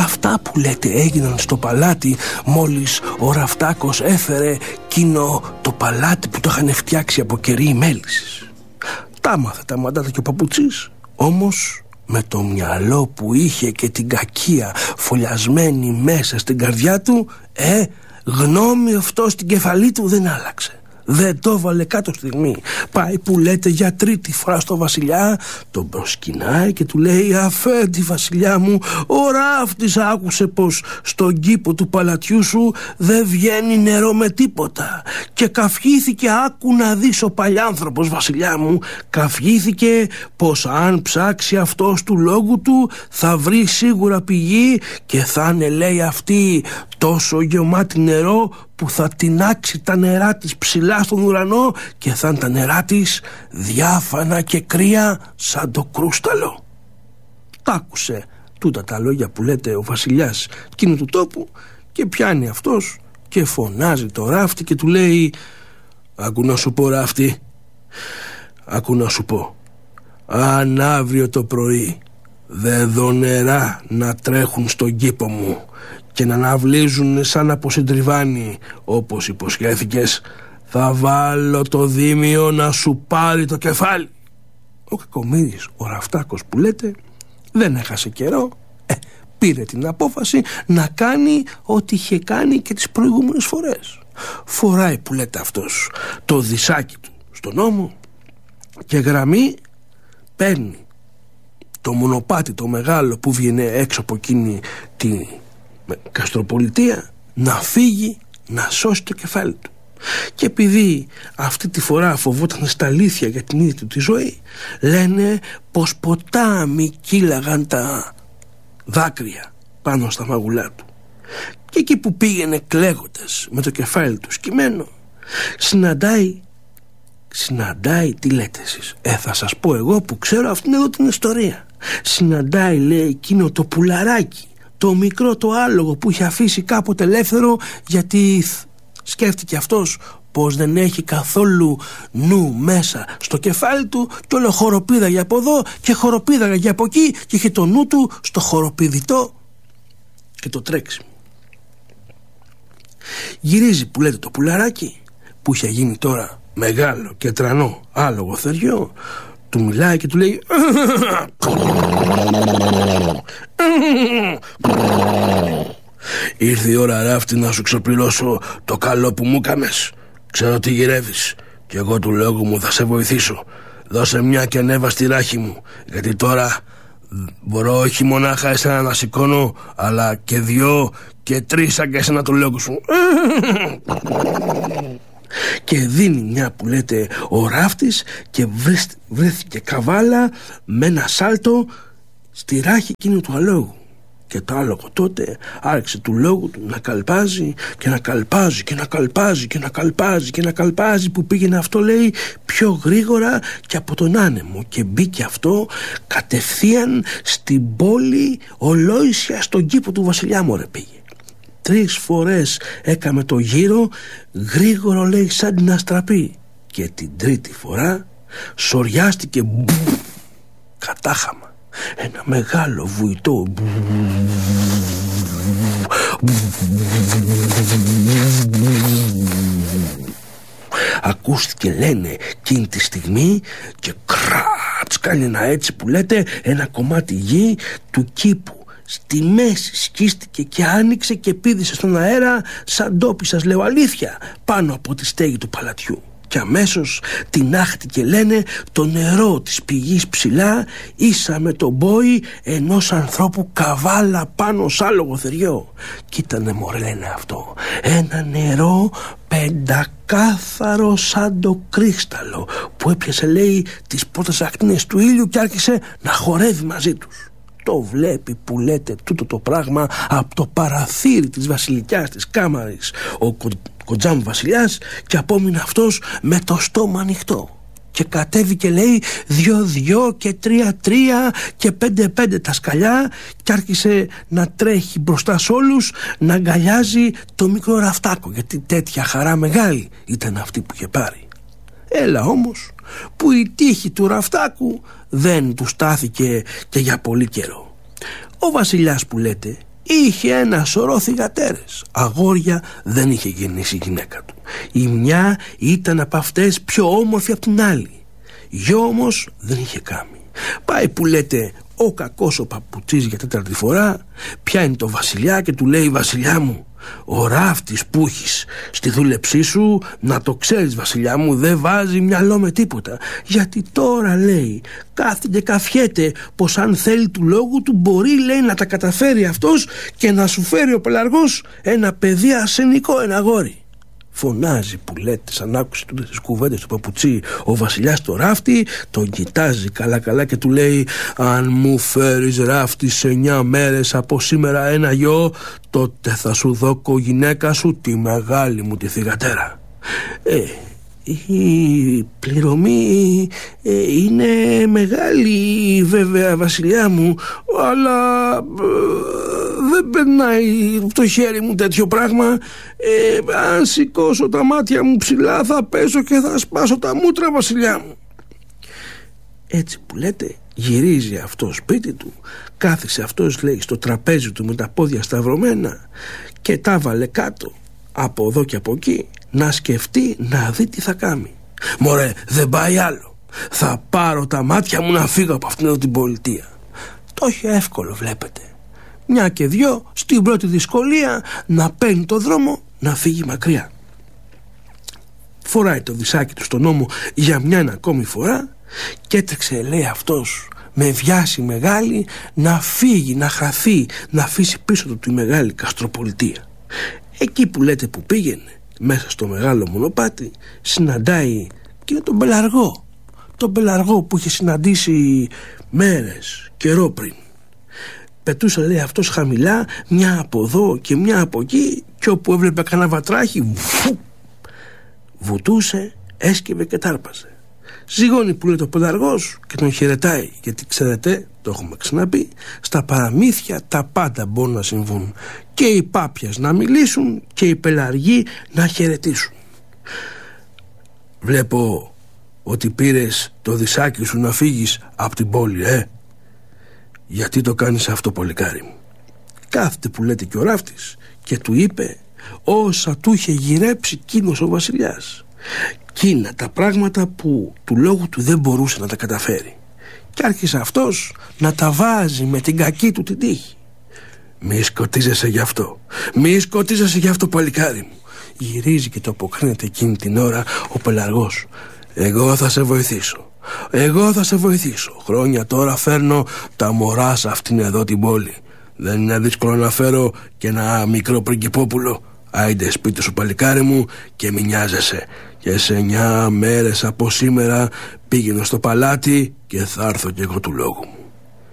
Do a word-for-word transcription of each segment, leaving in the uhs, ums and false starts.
Αυτά που λέτε έγιναν στο παλάτι μόλις ο Ραφτάκος έφερε εκείνο το παλάτι που το είχαν φτιάξει από κερί μέλισσης. Τα μάθε τα μαντάτα και ο παπουτσής, όμως με το μυαλό που είχε και την κακία φωλιασμένη μέσα στην καρδιά του, ε, γνώμη αυτό στην κεφαλή του δεν άλλαξε. Δεν το βάλε κάτω στιγμή. Πάει που λέτε για τρίτη φορά στο βασιλιά, τον προσκυνάει και του λέει: «Αφέντη βασιλιά μου, ο ράφτης άκουσε πως στον κήπο του παλατιού σου δεν βγαίνει νερό με τίποτα και καυχήθηκε, άκου να δεις ο παλιάνθρωπος βασιλιά μου, καυχήθηκε πως αν ψάξει αυτός του λόγου του θα βρει σίγουρα πηγή και θα είναι, λέει, αυτή τόσο γεμάτη νερό που θα τεινάξει τα νερά της ψηλά στον ουρανό και θα είναι τα νερά της διάφανα και κρύα σαν το κρούσταλο». Τ' άκουσε τούτα τα λόγια που λέτε ο βασιλιάς εκείνου του τόπου και πιάνει αυτός και φωνάζει το ράφτη και του λέει: «Άκου να σου πω, ράφτη, άκου να σου πω, αν αύριο το πρωί δεν δω νερά να τρέχουν στον κήπο μου και να αναβλύζουν σαν από συντριβάνι όπως υποσχέθηκες, θα βάλω το δίμιο να σου πάρει το κεφάλι». Ο Κακομοίρης, ο Ραφτάκος που λέτε, δεν έχασε καιρό, ε, πήρε την απόφαση να κάνει ό,τι είχε κάνει και τις προηγούμενες φορές. Φοράει που λέτε αυτός το δισάκι του στον ώμο και γραμμή παίρνει το μονοπάτι το μεγάλο που βγαίνει έξω από εκείνη τη καστροπολιτεία να φύγει να σώσει το κεφάλι του. Και επειδή αυτή τη φορά φοβόταν στα αλήθεια για την ίδια του τη ζωή, λένε πως ποτάμι κύλαγαν τα δάκρυα πάνω στα μαγουλά του. Και εκεί που πήγαινε κλαίγοντας με το κεφάλι του σκυμμένο, συναντάει συναντάει τι λέτε εσείς, ε, θα σας πω εγώ που ξέρω αυτήν εδώ την ιστορία. Συναντάει, λέει, εκείνο το πουλαράκι, το μικρό το άλογο που είχε αφήσει κάποτε ελεύθερο, γιατί σκέφτηκε αυτός πως δεν έχει καθόλου νου μέσα στο κεφάλι του και όλο χοροπήδαγε από εδώ και χοροπήδαγε από εκεί και είχε το νου του στο χοροπηδητό και το τρέξιμο. Γυρίζει που λέτε το πουλαράκι που είχε γίνει τώρα μεγάλο και τρανό άλογο θεριό, του μιλάει και του λέει: «Ήρθε η ώρα, ράφτη, να σου ξεπληρώσω το καλό που μου κάμες. Ξέρω τι γυρεύεις και εγώ του λόγου μου θα σε βοηθήσω. Δώσε μια και ανέβα στη ράχη μου, γιατί τώρα μπορώ όχι μονάχα εσένα να σηκώνω, αλλά και δυο και τρεις σαν και εσένα του λόγου σου». Και δίνει μια που λέτε ο ράφτης και βρέθηκε καβάλα με ένα σάλτο στη ράχη εκείνου του αλόγου. Και το άλογο τότε άρχισε του λόγου του να καλπάζει και να καλπάζει και να καλπάζει και να καλπάζει και να καλπάζει, που πήγαινε αυτό, λέει, πιο γρήγορα και από τον άνεμο, και μπήκε αυτό κατευθείαν στην πόλη Ολόησια, στον κήπο του βασιλιά μου, ρε, πήγε. Τρεις φορές έκαμε το γύρο, γρήγορο, λέει, σαν την αστραπή, και την τρίτη φορά σοριάστηκε μπου, κατάχαμα ένα μεγάλο βουητό. Ακούστηκε, λένε, εκείνη τη στιγμή και κράτς κάνει ένα έτσι που λέτε ένα κομμάτι γη του κήπου. Στη μέση σκίστηκε και άνοιξε και πήδησε στον αέρα σαν ντόπι, σας λέω αλήθεια, πάνω από τη στέγη του παλατιού. Και αμέσως τινάχτηκε, λένε, το νερό της πηγής ψηλά, ίσα με τον μπόι ενός ανθρώπου καβάλα πάνω σ' άλογο θεριό. Κοίτανε, μωρέ, λένε αυτό, ένα νερό πεντακάθαρο σαν το κρίσταλο που έπιασε, λέει, τις πρώτες ακτίνες του ήλιου και άρχισε να χορεύει μαζί τους. Το βλέπει που λέτε τούτο το πράγμα από το παραθύρι της βασιλικιάς της κάμαρης ο κο, κοντζάμ βασιλιάς, και απόμεινε αυτός με το στόμα ανοιχτό και κατέβηκε, λέει, δυο-δυο και τρία-τρία και πέντε-πέντε τα σκαλιά και άρχισε να τρέχει μπροστά σ' όλους, να αγκαλιάζει το μικρό Ραφτάκο, γιατί τέτοια χαρά μεγάλη ήταν αυτή που είχε πάρει. Έλα όμως που η τύχη του Ραφτάκου δεν του στάθηκε και για πολύ καιρό. Ο βασιλιάς που λέτε είχε ένα σωρό θυγατέρες. Αγόρια δεν είχε γεννήσει η γυναίκα του. Η μια ήταν από αυτές πιο όμορφη από την άλλη. Γιο όμως δεν είχε κάνει. Πάει που λέτε ο κακός ο παπουτσής για τέταρτη φορά, πιάνει το βασιλιά και του λέει: «Βασιλιά μου, ο ράφτης που έχεις στη δούλεψή σου, να το ξέρεις βασιλιά μου, δεν βάζει μυαλό με τίποτα. Γιατί τώρα, λέει, κάθεται και καφιέται πως αν θέλει του λόγου του μπορεί, λέει, να τα καταφέρει αυτός και να σου φέρει ο πελαργός ένα παιδί ασενικό, ένα αγόρι». Φωνάζει που λέτε, σαν άκουσε τούτες τις κουβέντες του παπουτσί ο βασιλιάς το ράφτη, τον κοιτάζει καλά καλά και του λέει: «Αν μου φέρεις ράφτη σε εννιά μέρες από σήμερα ένα γιο, τότε θα σου δώκω γυναίκα σου τη μεγάλη μου τη θυγατέρα». Ε, η πληρωμή ε, είναι μεγάλη βέβαια βασιλιά μου, αλλά ε, δεν περνάει το χέρι μου τέτοιο πράγμα. ε, Αν σηκώσω τα μάτια μου ψηλά θα πέσω και θα σπάσω τα μούτρα βασιλιά μου. Έτσι που λέτε γυρίζει αυτό σπίτι του, κάθισε αυτός, λέει, στο τραπέζι του με τα πόδια σταυρωμένα και τα βάλε κάτω από εδώ και από εκεί να σκεφτεί να δει τι θα κάνει. «Μωρέ, δεν πάει άλλο. Θα πάρω τα μάτια μου να φύγω από αυτήν εδώ την πολιτεία». Το είχε εύκολο, βλέπετε. Μια και δυο στην πρώτη δυσκολία να παίρνει το δρόμο να φύγει μακριά. Φοράει το δισάκι του στον ώμο για μια ακόμη φορά και έτρεξε, λέει, αυτός με βιάση μεγάλη να φύγει, να χαθεί, να αφήσει πίσω του τη μεγάλη καστροπολιτεία. Εκεί που λέτε που πήγαινε, μέσα στο μεγάλο μονοπάτι, συναντάει και τον πελαργό. Τον πελαργό που είχε συναντήσει μέρες, καιρό πριν. Πετούσε, λέει, αυτός χαμηλά, μια από εδώ και μια από εκεί, και όπου έβλεπε κανένα βατράχι, βου, βουτούσε, έσκυβε και τάρπαζε. Ζυγώνει που λέει το πελαργός και τον χαιρετάει, γιατί ξέρετε, το έχουμε ξαναπεί, στα παραμύθια τα πάντα μπορούν να συμβούν. Και οι πάπιες να μιλήσουν και οι πελαργοί να χαιρετήσουν. «Βλέπω ότι πήρες το δισάκι σου να φύγεις από την πόλη, ε. Γιατί το κάνεις αυτό, πολυκάρι μου?» Κάθεται που λέτε και ο ράφτης και του είπε όσα του είχε γυρέψει κείνος ο βασιλιάς. Κίνα τα πράγματα που του λόγου του δεν μπορούσε να τα καταφέρει. Και άρχισε αυτός να τα βάζει με την κακή του την τύχη. «Μη σκοτίζεσαι γι' αυτό, μη σκοτίζεσαι γι' αυτό, παλικάρι μου». Γυρίζει και το αποκρίνεται εκείνη την ώρα ο πελαργός. «Εγώ θα σε βοηθήσω, εγώ θα σε βοηθήσω. Χρόνια τώρα φέρνω τα μωρά σε αυτήν εδώ την πόλη. Δεν είναι δύσκολο να φέρω και ένα μικρό πριγκυπόπουλο. Άιντε σπίτι σου, παλικάρι μου, και μη νοιάζεσαι. Και σε εννιά μέρες από σήμερα πήγαινε στο παλάτι και θα έρθω κι εγώ του λόγου μου».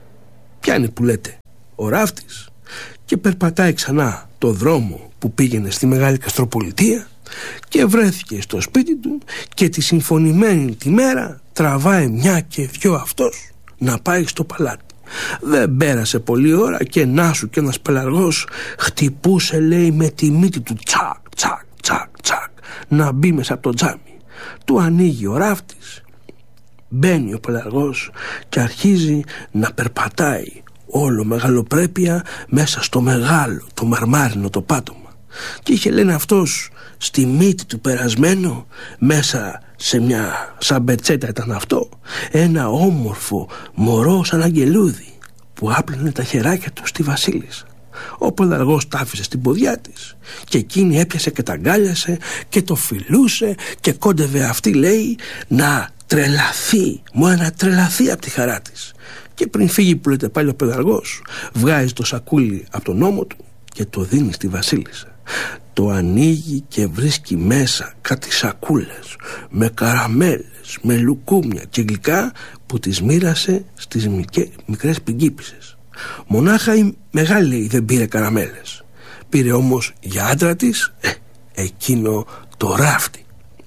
Πιάνει που λέτε ο ράφτης και περπατάει ξανά το δρόμο που πήγαινε στη μεγάλη καστροπολιτεία και βρέθηκε στο σπίτι του και τη συμφωνημένη τη μέρα τραβάει μια και δυο αυτός να πάει στο παλάτι. Δεν πέρασε πολλή ώρα και να σου και ένας πελαργός χτυπούσε, λέει, με τη μύτη του τσακ τσακ τσακ τσακ να μπει μέσα από το τζάμι. Του ανοίγει ο ράφτης, μπαίνει ο πελαργός και αρχίζει να περπατάει όλο μεγαλοπρέπεια μέσα στο μεγάλο το μαρμάρινο το πάτωμα. Και είχε, λένε, αυτός στη μύτη του περασμένο, μέσα σε μια σαμπετσέτα ήταν αυτό, ένα όμορφο μωρό σαν αγγελούδι που άπλαινε τα χεράκια του στη βασίλισσα. Ο πελαργός τ' άφησε στην ποδιά της και εκείνη έπιασε και τα αγκάλιασε και το φιλούσε και κόντευε αυτή, λέει, να τρελαθεί, μόνο να τρελαθεί από τη χαρά της. Και πριν φύγει που λέτε πάλι ο πελαργός, βγάζει το σακούλι από τον ώμο του και το δίνει στη βασίλισσα. Το ανοίγει και βρίσκει μέσα κάτι σακούλες με καραμέλες, με λουκούμια και γλυκά που τις μοίρασε στις μικρές πριγκίπισσες. Μονάχα η μεγάλη, λέει, δεν πήρε καραμέλες. Πήρε όμως για άντρα της ε, εκείνο το ράφτη.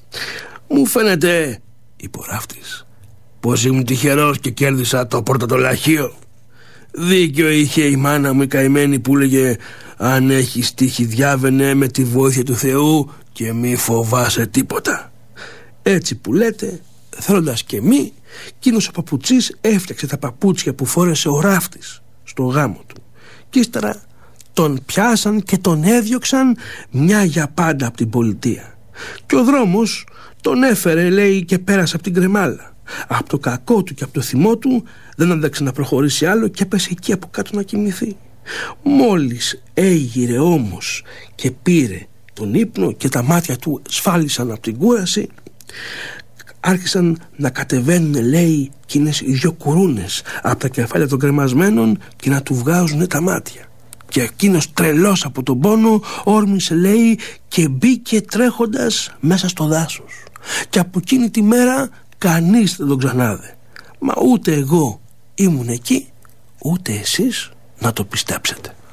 «Μου φαίνεται», είπε ο ράφτης, «πως ήμουν τυχερός και κέρδισα το πορτατολαχείο. Δίκιο είχε η μάνα μου η καημένη που έλεγε αν έχεις τύχη διάβαινε με τη βοήθεια του Θεού και μη φοβάσαι τίποτα». Έτσι που λέτε, θέλοντας και μη, εκείνος ο παπουτσής έφτιαξε τα παπούτσια που φόρεσε ο ράφτης στο γάμο του και ύστερα τον πιάσαν και τον έδιωξαν μια για πάντα από την πολιτεία. Και ο δρόμος τον έφερε, λέει, και πέρασε από την κρεμάλα. Από το κακό του και από το θυμό του δεν άνταξε να προχωρήσει άλλο και έπεσε εκεί από κάτω να κοιμηθεί. Μόλις έγειρε όμως και πήρε τον ύπνο και τα μάτια του σφάλισαν από την κούραση, άρχισαν να κατεβαίνουν, λέει, εκείνες οι δυο κουρούνες από τα κεφάλια των κρεμασμένων και να του βγάζουν τα μάτια. Και εκείνος, τρελός από τον πόνο, όρμησε, λέει, και μπήκε τρέχοντας μέσα στο δάσος. Και από εκείνη τη μέρα κανείς δεν τον ξανάδε. Μα ούτε εγώ ήμουν εκεί, ούτε εσείς να το πιστέψετε.